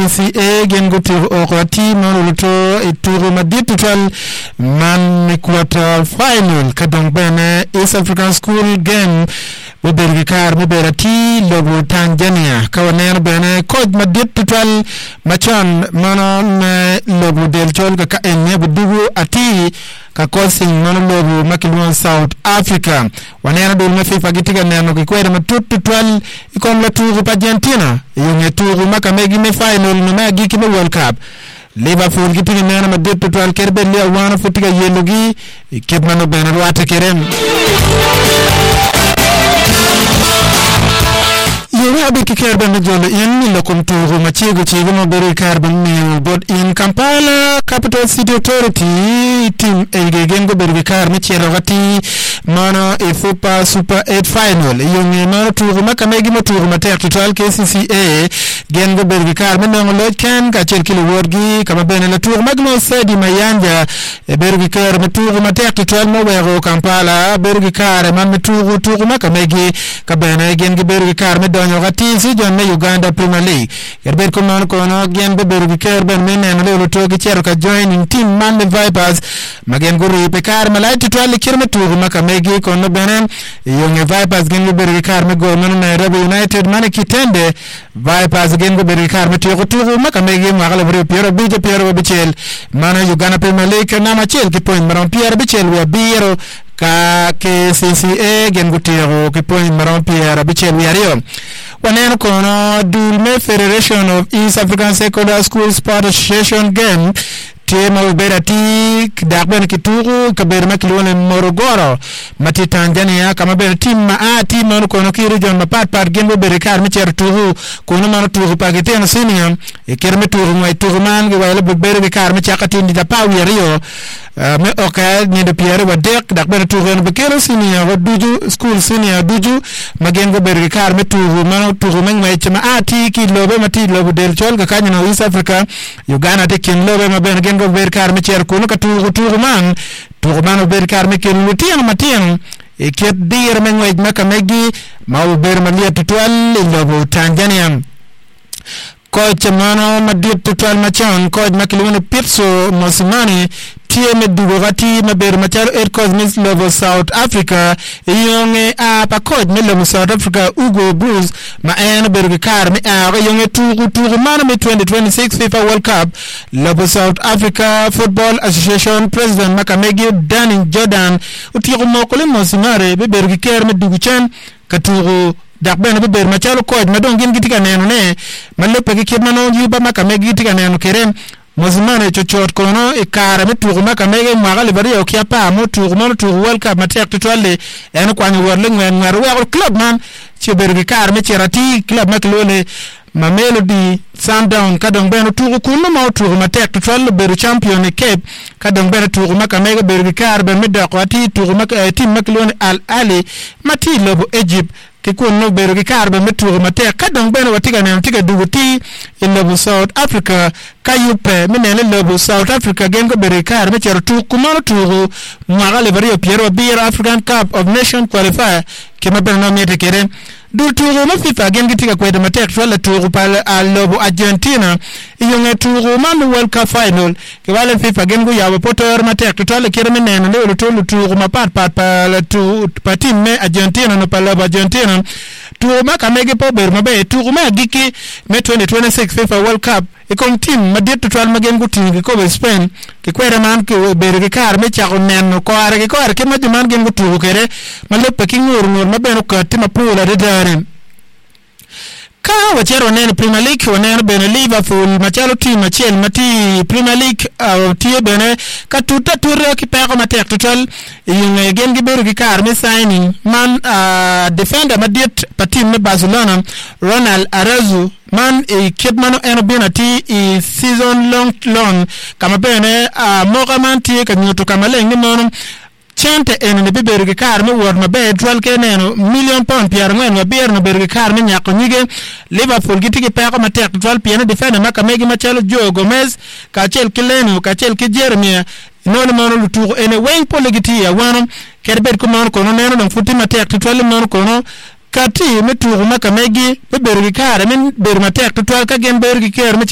KCCA gen go turu okwati manuluto ituru madit total man quarter final kadong bene East African School game bebergi kar beberati lobo Tanzania kawaner bene coach madit total machon manon lobo del chol ka enye budugu ati ka causing monologu makilwan South Africa wanena dul mafifa gitiga neno kikwere matutu twal ikom la turu pa Argentina yunge turu makamegi me final na giki me World Cup Liverpool gitiga neno madit twal kerbe lia wana futiga yelugi kidmano bena wata kerem Yurabi kikerben jolo in lokum turu machigo chigo no beri carbon meal but in Kampala capital city authority team gengo beri kar me chero gati mana ifupa super 8 final yungi mana turu makamegi mo turu matek total KCCA gengo beri kar me nongolo ken ka cher kilo worgi kama bene la turu magno sedi mayanja beri kar me turu matek total mo wero Kampala beri kar man me turu makamegi ka bene gengo beri kar me nyogati si jonne Uganda Premier League yerber ko non ko no gen be beru kerben men en le to gi chero ka joining team man the Vipers magen guru pe kar malai to le kirme to maka megi ko no benen yonge Vipers gen be beru kar me go non Nairobi United man kitende Vipers gen be beru kar me to maka megi magala bru Piero Bichel man Uganda Premier League na ma chel ki point maron Piero Bichel wa biro ka KCCA gen gutiro ki point maron Piero Bichel wi ario waneno kono Dulme Federation of East African Secondary School Sport Association game tema uberati dakben kituru kaberma kilone Morogoro mati Tanzania kama be team ma team no kono kiru jon pat gembo berikar mi cer turu kono mano turu pageten senior e kerme turu moy turu man ge wala bu berikar mi chakati ndi da pawi rio me oka ni de Pierre wa dek dakben turu no be kero senior wa duju school senior duju magengo berikar mi turu mano turu men may chama ati ki lobe mati lobe del chol ga kanyo East Africa Uganda te kin lobe ma ben go ber kar me cer kuno ka turu man ber kar me ken lutien matien e ket dir men wej maka megi ma ber ma liet twal lobo Tanzania coach mano madit total machon coach makilune Pitso Mosimani tieme dugati maber macharo Air Cosmos lobo South Africa yonge pa coach me lobo South Africa Ugo Bruce ma en berge kar me yonge turu mana me 2026 FIFA World Cup lobo South Africa Football Association President Makamegi Danny Jordan utiro mokole Mosimare be berge kar me duguchan katuru dak bene be ber machalo coach madon gen gitika neno ne malope ke kidmano yuba makamegi gitika neno kerem Mosimane chochot kono e kara me turu makamege magale bari o kiapa mo turu World Cup matek tutwale en kwani worle ngwen ngaro club man chibergi kar me cherati club maklole ma Melody Sundown kadong bene turu kuno mo turu matek tutwale beru champion e Cape kadong bene turu makamege bergi kar be medako ati turu team maklone Al Ali mati lobo Egypt kikun no beru karbe meturu mate kadong bene watiga ne tiga duguti in lobo South Africa kayupe menene lobo South Africa gengo beru karbe cheru tu kumano turu magale bari Piero Beer African Cup of Nations qualifier kema bene no miete kere du turu no FIFA gengi tiga kwede mate twala turu pal lobo Argentina yonge turu man World Cup final ke wale FIFA gengo yawo potor mate twala kere menene le turu mapat pal tu patim me Argentina no pal lobo Argentina tu makamege po ber mabe tu ma giki me 2026 FIFA World Cup e kon team madit to twal magen gutingi ko be Spain ke kwere man ke ber ke kar me cha nen ko are ke ma man gen gutu kere malope ki ngur mabe no ka tima pula de dare ka wachero nen Premier League wonen bene Liverpool machalo team achel mati Premier League tie bene ka tuta turre ki pego matek total yunge gen gi beru ki kar me signing man defender madit patim me Barcelona Ronald Araújo man e kidmano eno benati e season long loan kama bene moga man tie ka nyoto kama lengi mono chante en ne beberge kar me wor mabe twal ke neno million pound pier ngwen maber no berge kar me nyako nyige Liverpool gitigi peko matek twal pier defender makamegi machalo Joe Gomez ka chel kileno ka chel ki Jeremia non mano lutu ene weng polegiti ya wano kerbet ko non kono neno no futi matek twal non kono kati me turu makamegi beberge kar men ber matek twal ka gen berge ker